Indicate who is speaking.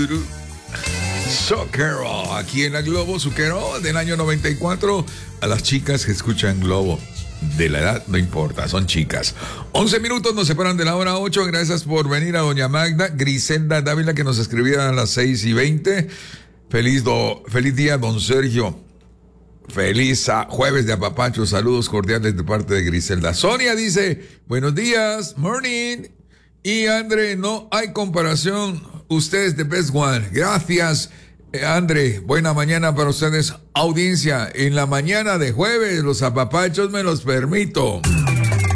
Speaker 1: Zucchero, aquí en la Globo, Zucchero del año 94. A las chicas que escuchan Globo, de la edad no importa, son chicas. 11 minutos nos separan de la hora 8. Gracias por venir a doña Magda. Griselda Dávila, que nos escribía a las 6:20. Feliz día, don Sergio. Feliz jueves de apapacho. Saludos cordiales de parte de Griselda. Sonia dice, buenos días, morning. Y André, no hay comparación. Ustedes the best one. Gracias, André. Buena mañana para ustedes, audiencia. En la mañana de jueves, los apapachos me los permito.